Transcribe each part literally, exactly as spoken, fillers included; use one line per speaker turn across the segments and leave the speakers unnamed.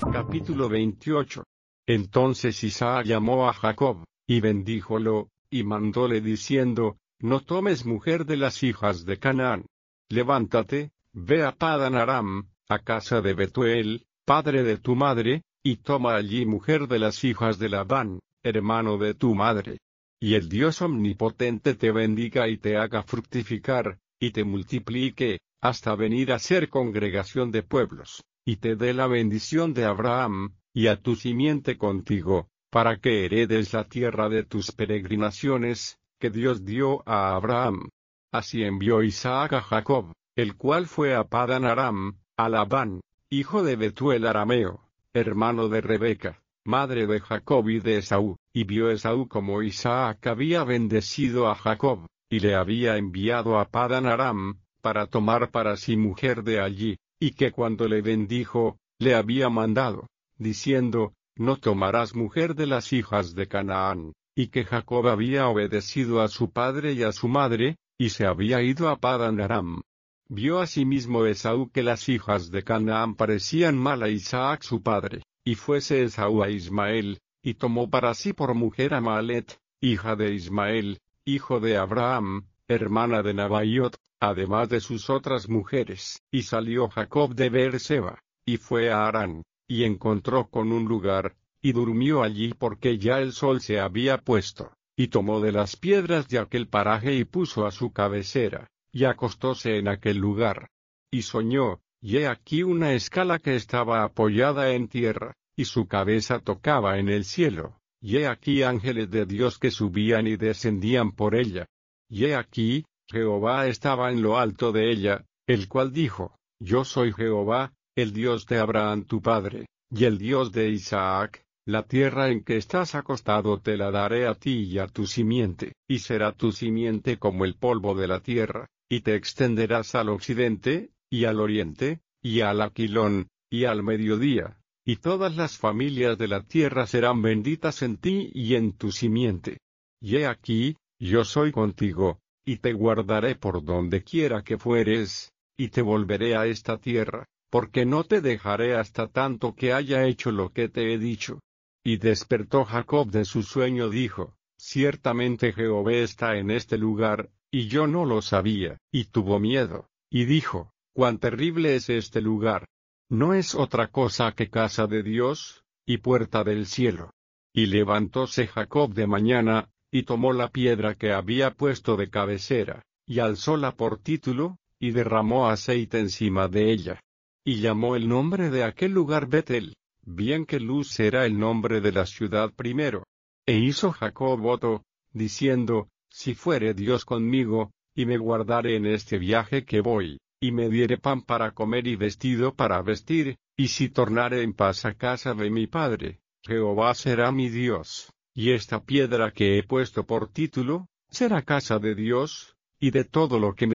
Capítulo veintiocho. Entonces Isaac llamó a Jacob, y bendíjolo, y mandóle diciendo: No tomes mujer de las hijas de Canaán. Levántate, ve a Padan Aram, a casa de Betuel, padre de tu madre, y toma allí mujer de las hijas de Labán, hermano de tu madre. Y el Dios omnipotente te bendiga y te haga fructificar, y te multiplique, hasta venir a ser congregación de pueblos, y te dé la bendición de Abraham, y a tu simiente contigo, para que heredes la tierra de tus peregrinaciones, que Dios dio a Abraham. Así envió Isaac a Jacob, el cual fue a Padan Aram, a Labán, hijo de Betuel arameo, hermano de Rebeca, madre de Jacob y de Esaú, y vio Esaú como Isaac había bendecido a Jacob, y le había enviado a Padan Aram, para tomar para sí mujer de allí, y que cuando le bendijo, le había mandado, diciendo: No tomarás mujer de las hijas de Canaán, y que Jacob había obedecido a su padre y a su madre, y se había ido a Padan Aram. Vio asimismo Esaú que las hijas de Canaán parecían mal a Isaac su padre, y fuese Esaú a Ismael, y tomó para sí por mujer a Maalet, hija de Ismael, hijo de Abraham, hermana de Nabaiot, además de sus otras mujeres. Y salió Jacob de Beer-seba, y fue a Harán, y encontró con un lugar, y durmió allí porque ya el sol se había puesto, y tomó de las piedras de aquel paraje y puso a su cabecera, y acostóse en aquel lugar. Y soñó, y he aquí una escala que estaba apoyada en tierra, y su cabeza tocaba en el cielo, y he aquí ángeles de Dios que subían y descendían por ella. Y he aquí, Jehová estaba en lo alto de ella, el cual dijo: Yo soy Jehová, el Dios de Abraham tu padre, y el Dios de Isaac. La tierra en que estás acostado te la daré a ti y a tu simiente, y será tu simiente como el polvo de la tierra, y te extenderás al occidente, y al oriente, y al aquilón, y al mediodía, y todas las familias de la tierra serán benditas en ti y en tu simiente. Y he aquí, yo soy contigo, y te guardaré por donde quiera que fueres, y te volveré a esta tierra, porque no te dejaré hasta tanto que haya hecho lo que te he dicho. Y despertó Jacob de su sueño, dijo: Ciertamente Jehová está en este lugar, y yo no lo sabía, y tuvo miedo, y dijo: Cuán terrible es este lugar. No es otra cosa que casa de Dios, y puerta del cielo. Y levantóse Jacob de mañana, y tomó la piedra que había puesto de cabecera, y alzóla por título, y derramó aceite encima de ella. Y llamó el nombre de aquel lugar Betel, bien que Luz era el nombre de la ciudad primero. E hizo Jacob voto, diciendo: Si fuere Dios conmigo, y me guardare en este viaje que voy, y me diere pan para comer y vestido para vestir, y si tornare en paz a casa de mi padre, Jehová será mi Dios, y esta piedra que he puesto por título, será casa de Dios, y de todo lo que me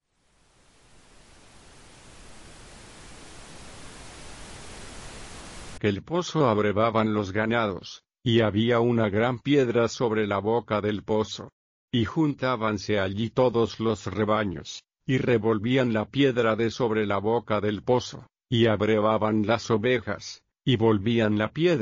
que el pozo abrevaban los ganados, y había una gran piedra sobre la boca del pozo. Y juntábanse allí todos los rebaños, y revolvían la piedra de sobre la boca del pozo, y abrevaban las ovejas, y volvían la piedra